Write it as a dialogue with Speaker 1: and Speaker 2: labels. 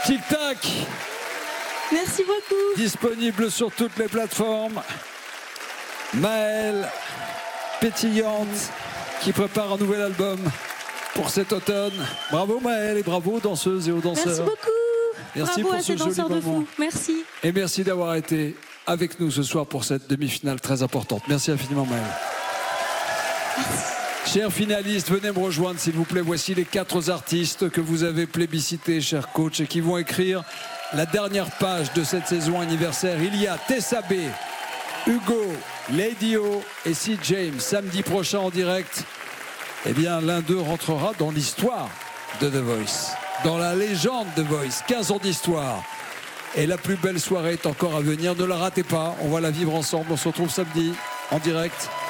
Speaker 1: Tic Tac.
Speaker 2: Merci beaucoup.
Speaker 1: Disponible sur toutes les plateformes. Maëlle, pétillante, qui prépare un nouvel album pour cet automne. Bravo Maëlle et bravo danseuses et aux danseurs.
Speaker 2: Merci beaucoup.
Speaker 1: Merci
Speaker 2: bravo
Speaker 1: pour
Speaker 2: à
Speaker 1: ce
Speaker 2: ces
Speaker 1: joli
Speaker 2: danseurs de
Speaker 1: moment.
Speaker 2: fou. Merci.
Speaker 1: Et merci d'avoir été avec nous ce soir pour cette demi-finale très importante. Merci infiniment Maëlle. Chers finalistes, venez me rejoindre s'il vous plaît. Voici les 4 artistes que vous avez plébiscités, chers coachs, et qui vont écrire la dernière page de cette saison anniversaire. Il y a Tessa B, Hugo, Lady O et Sid James. Samedi prochain en direct, eh bien l'un d'eux rentrera dans l'histoire de The Voice, dans la légende de The Voice. 15 ans d'histoire. Et la plus belle soirée est encore à venir. Ne la ratez pas, on va la vivre ensemble. On se retrouve samedi en direct